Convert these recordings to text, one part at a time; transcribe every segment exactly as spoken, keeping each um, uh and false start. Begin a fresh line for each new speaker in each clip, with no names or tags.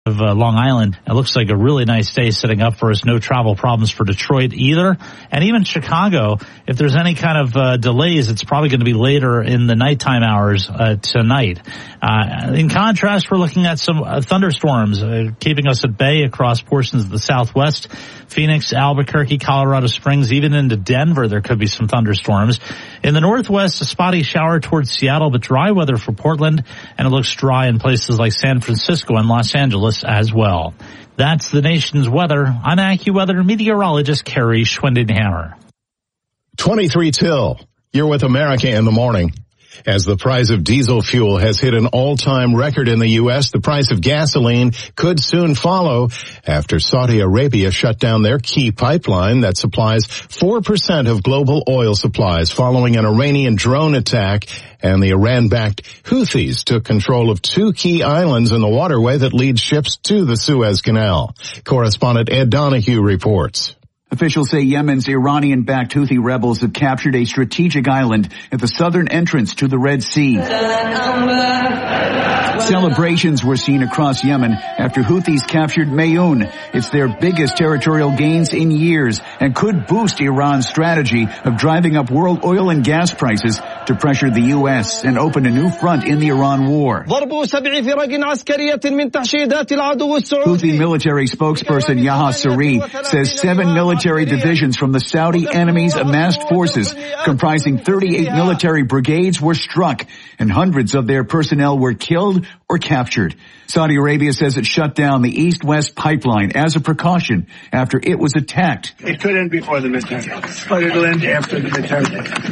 of uh, Long Island. It looks like a really nice day setting up for us. No travel problems for Detroit either. And even Chicago, if there's any kind of uh, delays, it's probably going to be later in the nighttime hours uh, tonight. Uh, in contrast, we're looking at some uh, thunderstorms uh, keeping us at bay across portions of the Southwest. Phoenix, Albuquerque, Colorado Springs, even into Denver, there could be some thunderstorms. In the Northwest, a spotty shower towards Seattle, but dry weather for Portland, and it looks dry in places like San Francisco and Los Angeles as well. That's the nation's weather. I'm AccuWeather meteorologist Kerry Schwendenhammer.
twenty-three till. You're with America in the Morning. As the price of diesel fuel has hit an all-time record in the U S, the price of gasoline could soon follow after Saudi Arabia shut down their key pipeline that supplies four percent of global oil supplies following an Iranian drone attack, and the Iran-backed Houthis took control of two key islands in the waterway that leads ships to the Suez Canal. Correspondent Ed Donahue reports.
Officials say Yemen's Iranian-backed Houthi rebels have captured a strategic island at the southern entrance to the Red Sea. Celebrations were seen across Yemen after Houthis captured Mayoun. It's their biggest territorial gains in years and could boost Iran's strategy of driving up world oil and gas prices to pressure the U S and open a new front in the Iran war. Houthi military spokesperson Yahya Saree says seven military divisions from the Saudi enemies' amassed forces, comprising thirty-eight military brigades, were struck, and hundreds of their personnel were killed or captured. Saudi Arabia says it shut down the East-West pipeline as a precaution after it was attacked.
It could end before the midterm, but it'll end after the midterm.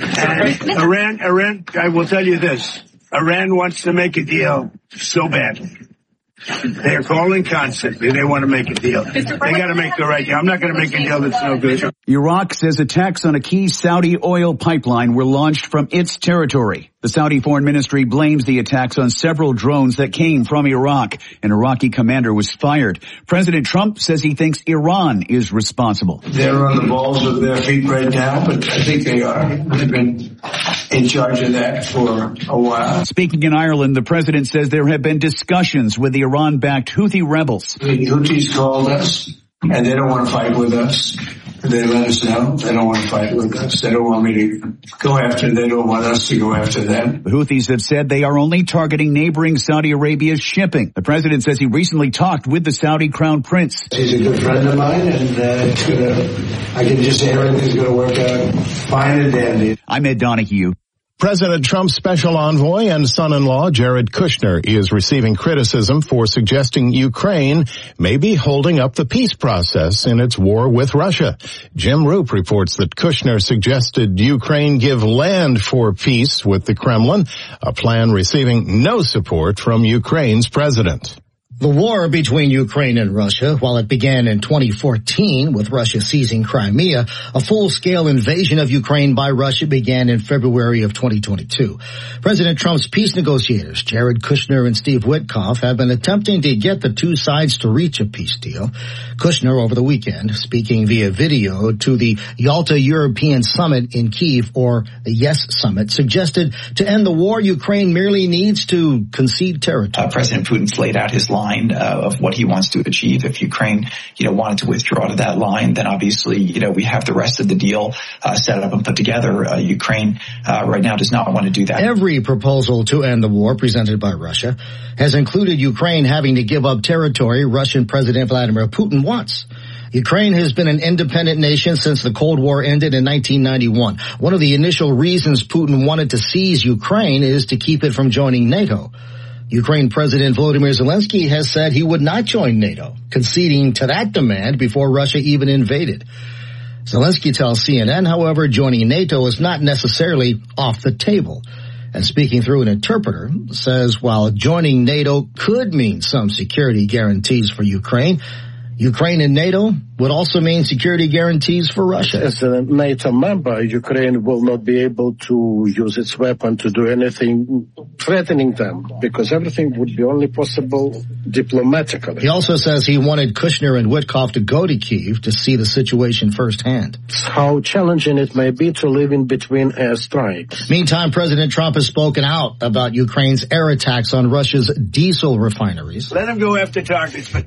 And Iran, Iran, I will tell you this, Iran wants to make a deal so badly. They're calling constantly. They want to make a deal. They got to make the right deal. I'm not going to make a deal that's no good.
Iraq says attacks on a key Saudi oil pipeline were launched from its territory. The Saudi Foreign Ministry blames the attacks on several drones that came from Iraq. An Iraqi commander was fired. President Trump says he thinks Iran is responsible.
They're on the balls of their feet right now, but I think they are. They've been in charge of that for a while.
Speaking in Ireland, the president says there have been discussions with the Iran-backed Houthi rebels.
The Houthis called us, and they don't want to fight with us. They let us know they don't want to fight with us. They don't want me to go after, they don't want us to go after them.
The Houthis have said they are only targeting neighboring Saudi Arabia's shipping. The president says he recently talked with the Saudi crown prince.
He's a good friend of mine, and uh, it's gonna, I can just say everything's going to work out fine and dandy.
I'm Ed Donahue.
President Trump's special envoy and son-in-law, Jared Kushner, is receiving criticism for suggesting Ukraine may be holding up the peace process in its war with Russia. Jim Roop reports that Kushner suggested Ukraine give land for peace with the Kremlin, a plan receiving no support from Ukraine's president.
The war between Ukraine and Russia, while it began in twenty fourteen with Russia seizing Crimea, a full-scale invasion of Ukraine by Russia began in February of twenty twenty-two. President Trump's peace negotiators, Jared Kushner and Steve Witkoff, have been attempting to get the two sides to reach a peace deal. Kushner, over the weekend, speaking via video to the Yalta European Summit in Kyiv, or the YES Summit, suggested to end the war, Ukraine merely needs to concede territory.
Uh, President Putin's laid out his line. Uh, of what he wants to achieve. If Ukraine, you know, wanted to withdraw to that line, then obviously, you know, we have the rest of the deal uh, set up and put together. Uh, Ukraine uh, right now does not want to do that.
Every proposal to end the war presented by Russia has included Ukraine having to give up territory Russian President Vladimir Putin wants. Ukraine has been an independent nation since the Cold War ended in nineteen ninety-one. One of the initial reasons Putin wanted to seize Ukraine is to keep it from joining NATO. Ukraine President Volodymyr Zelensky has said he would not join NATO, conceding to that demand before Russia even invaded. Zelensky tells C N N, however, joining NATO is not necessarily off the table. And speaking through an interpreter, says while joining NATO could mean some security guarantees for Ukraine, Ukraine and NATO would also mean security guarantees for Russia.
As a NATO member, Ukraine will not be able to use its weapon to do anything threatening them, because everything would be only possible diplomatically.
He also says he wanted Kushner and Witkoff to go to Kyiv to see the situation firsthand.
How challenging it may be to live in between airstrikes.
Meantime, President Trump has spoken out about Ukraine's air attacks on Russia's diesel refineries.
Let them go after targets, but